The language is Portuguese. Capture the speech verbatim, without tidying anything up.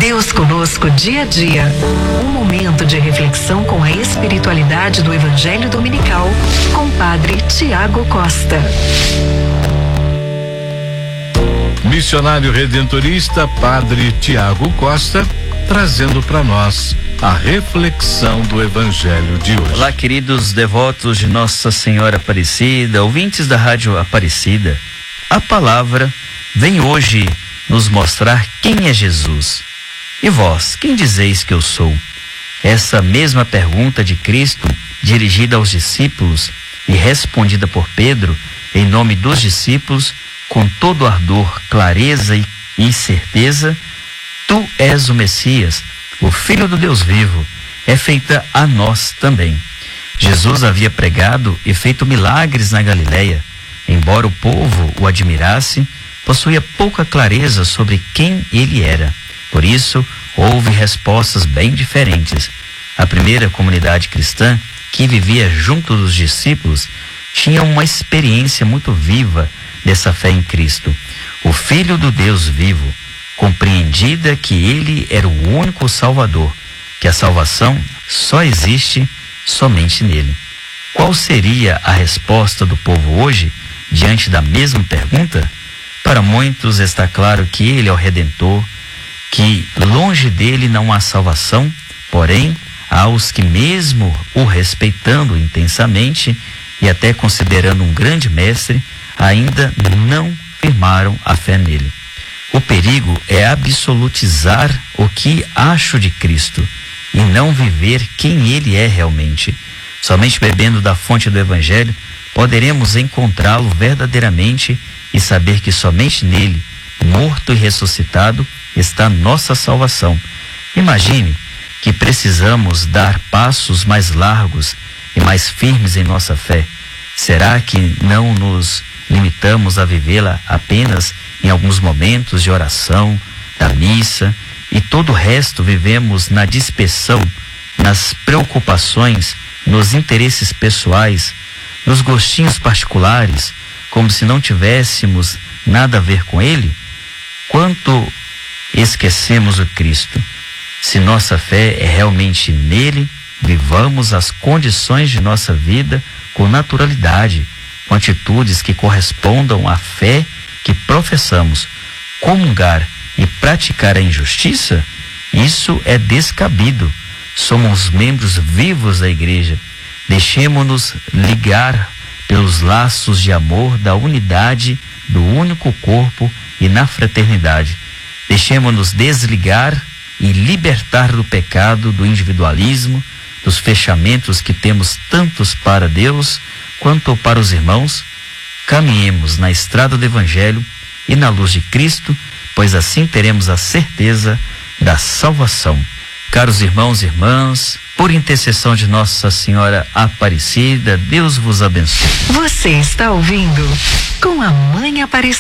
Deus conosco dia a dia. Um momento de reflexão com a espiritualidade do Evangelho Dominical com Padre Tiago Costa. Missionário redentorista Padre Tiago Costa, trazendo para nós a reflexão do Evangelho de hoje. Olá, queridos devotos de Nossa Senhora Aparecida, ouvintes da Rádio Aparecida. A palavra vem hoje nos mostrar quem é Jesus. E vós, quem dizeis que eu sou? Essa mesma pergunta de Cristo, dirigida aos discípulos e respondida por Pedro, em nome dos discípulos, com todo ardor, clareza e, e certeza: Tu és o Messias, o Filho do Deus vivo, é feita a nós também. Jesus havia pregado e feito milagres na Galileia. Embora o povo o admirasse, possuía pouca clareza sobre quem ele era. Por isso, houve respostas bem diferentes. A primeira comunidade cristã, que vivia junto dos discípulos, tinha uma experiência muito viva dessa fé em Cristo, o Filho do Deus vivo, compreendida que ele era o único Salvador, que a salvação só existe somente nele. Qual seria a resposta do povo hoje diante da mesma pergunta? Para muitos está claro que ele é o Redentor, que longe dele não há salvação, porém há os que, mesmo o respeitando intensamente e até considerando um grande mestre, ainda não firmaram a fé nele. O perigo é absolutizar o que acho de Cristo e não viver quem ele é realmente. Somente bebendo da fonte do Evangelho poderemos encontrá-lo verdadeiramente e saber que somente nele, morto e ressuscitado, está nossa salvação. Imagine que precisamos dar passos mais largos e mais firmes em nossa fé. Será que não nos limitamos a vivê-la apenas em alguns momentos de oração, da missa, e todo o resto vivemos na dispersão, nas preocupações, nos interesses pessoais, nos gostinhos particulares, como se não tivéssemos nada a ver com ele? Quanto esquecemos o Cristo. Se nossa fé é realmente nele, vivamos as condições de nossa vida com naturalidade, com atitudes que correspondam à fé que professamos. Comungar e praticar a injustiça, isso é descabido. Somos membros vivos da igreja. Deixemo-nos ligar pelos laços de amor da unidade do único corpo e na fraternidade. Deixemo-nos desligar e libertar do pecado, do individualismo, dos fechamentos que temos tantos para Deus quanto para os irmãos. Caminhemos na estrada do Evangelho e na luz de Cristo, pois assim teremos a certeza da salvação. Caros irmãos e irmãs, por intercessão de Nossa Senhora Aparecida, Deus vos abençoe. Você está ouvindo Com a Mãe Aparecida.